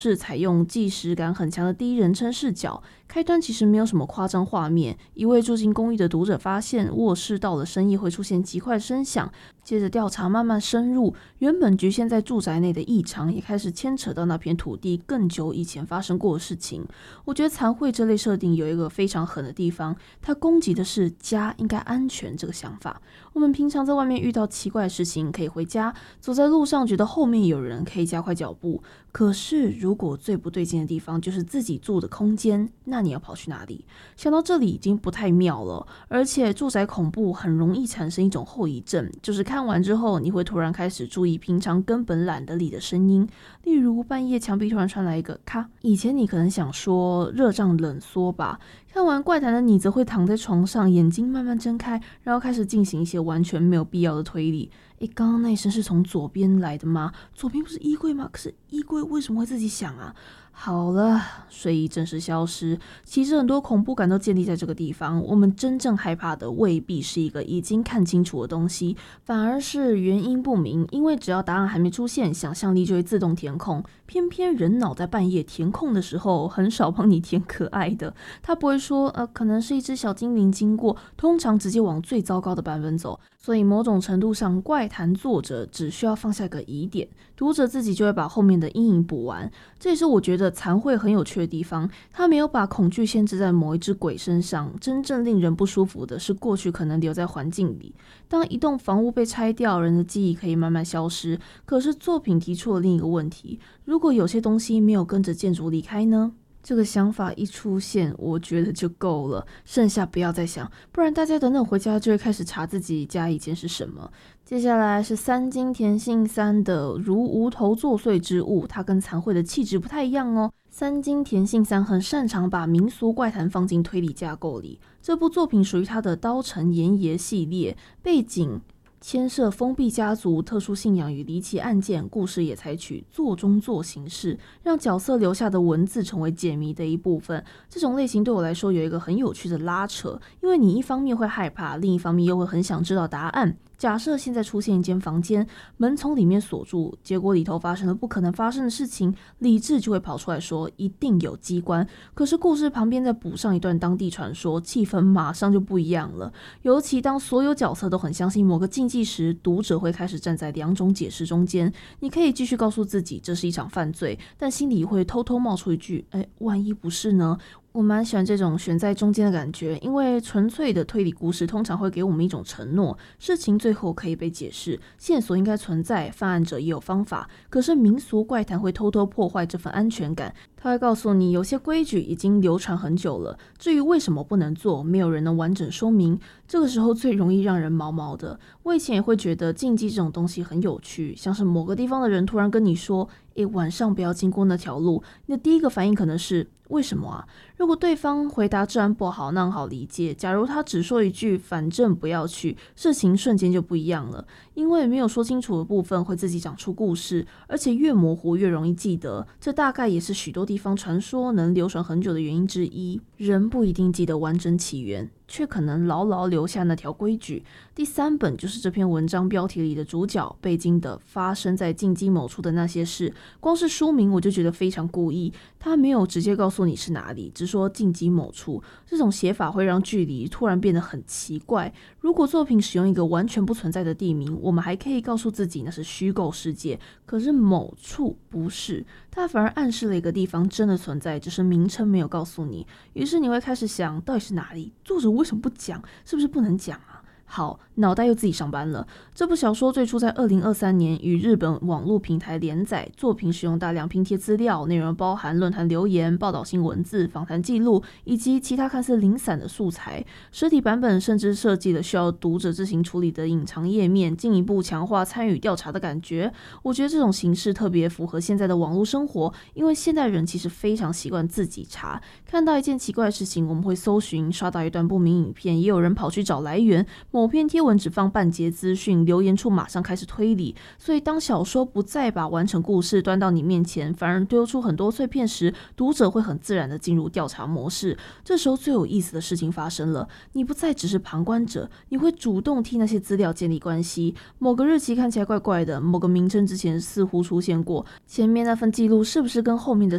是采用纪实感很强的第一人称视角，开端其实没有什么夸张画面。一位住进公寓的读者发现，卧室到了深夜会出现极快声响，接着调查慢慢深入，原本局限在住宅内的异常，也开始牵扯到那片土地更久以前发生过的事情。我觉得残绘这类设定有一个非常狠的地方，它攻击的是家应该安全这个想法。我们平常在外面遇到奇怪的事情可以回家，走在路上觉得后面有人可以加快脚步，可是如果最不对劲的地方就是自己住的空间，那你要跑去哪里？想到这里已经不太妙了，而且住宅恐怖很容易产生一种后遗症，就是看完之后你会突然开始注意平常根本懒得理的声音，例如半夜墙壁突然传来一个咔，以前你可能想说热胀冷缩吧，看完怪谈的你则会躺在床上，眼睛慢慢睁开，然后开始进行一些完全没有必要的推理。刚刚那一声是从左边来的吗？左边不是衣柜吗？可是衣柜为什么会自己响啊？好了，睡意正式消失。其实很多恐怖感都建立在这个地方。我们真正害怕的未必是一个已经看清楚的东西，反而是原因不明。因为只要答案还没出现，想象力就会自动填空。偏偏人脑在半夜填空的时候，很少帮你填可爱的。他不会说可能是一只小精灵经过，通常直接往最糟糕的版本走。所以某种程度上，怪谈作者只需要放下个疑点，读者自己就会把后面的阴影补完。这也是我觉得残绘很有趣的地方，他没有把恐惧限制在某一只鬼身上，真正令人不舒服的是过去可能留在环境里。当一栋房屋被拆掉，人的记忆可以慢慢消失，可是作品提出了另一个问题，如果有些东西没有跟着建筑离开呢？这个想法一出现，我觉得就够了，剩下不要再想，不然大家等等回家就会开始查自己家以前是什么。接下来是三津田信三的如无头作祟之物，它跟残绘的气质不太一样哦。三津田信三很擅长把民俗怪谈放进推理架构里，这部作品属于他的刀城岩爷系列，背景牵涉封闭家族、特殊信仰与离奇案件，故事也采取做中做形式，让角色留下的文字成为解谜的一部分。这种类型对我来说有一个很有趣的拉扯，因为你一方面会害怕，另一方面又会很想知道答案。假设现在出现一间房间，门从里面锁住，结果里头发生了不可能发生的事情，理智就会跑出来说一定有机关。可是故事旁边再补上一段当地传说，气氛马上就不一样了。尤其当所有角色都很相信某个禁忌时，读者会开始站在两种解释中间。你可以继续告诉自己这是一场犯罪，但心里会偷偷冒出一句万一不是呢？我蛮喜欢这种悬在中间的感觉，因为纯粹的推理故事通常会给我们一种承诺，事情最后可以被解释，线索应该存在，犯案者也有方法。可是民俗怪谈会偷偷破坏这份安全感，他会告诉你有些规矩已经流传很久了，至于为什么不能做，没有人能完整说明。这个时候最容易让人毛毛的。我以前也会觉得禁忌这种东西很有趣，像是某个地方的人突然跟你说晚上不要经过那条路，你的第一个反应可能是为什么啊？如果对方回答治安不好，那很好理解。假如他只说一句反正不要去，事情瞬间就不一样了。因为没有说清楚的部分会自己长出故事，而且越模糊越容易记得。这大概也是许多地方传说能流传很久的原因之一。人不一定记得完整起源，却可能牢牢留下那条规矩。第三本就是这篇文章标题里的主角贝金的发生在进击某处的那些事，光是书名我就觉得非常故意，他没有直接告诉你是哪里，只说进击某处，这种写法会让距离突然变得很奇怪。如果作品使用一个完全不存在的地名，我们还可以告诉自己那是虚构世界，可是某处不是，它反而暗示了一个地方真的存在，只是名称没有告诉你。于是你会开始想，到底是哪里？作者为什么不讲？是不是不能讲啊？好，脑袋又自己上班了。这部小说最初在2023年与日本网络平台连载，作品使用大量拼贴资料，内容包含论坛留言、报道性文字、访谈记录以及其他看似零散的素材。实体版本甚至设计了需要读者自行处理的隐藏页面，进一步强化参与调查的感觉。我觉得这种形式特别符合现在的网络生活，因为现代人其实非常习惯自己查，看到一件奇怪的事情，我们会搜寻，刷到一段不明影片，也有人跑去找来源。某某篇贴文只放半截资讯，留言处马上开始推理，所以当小说不再把完整故事端到你面前，反而丢出很多碎片时，读者会很自然的进入调查模式。这时候最有意思的事情发生了，你不再只是旁观者，你会主动替那些资料建立关系。某个日期看起来怪怪的，某个名称之前似乎出现过，前面那份记录是不是跟后面的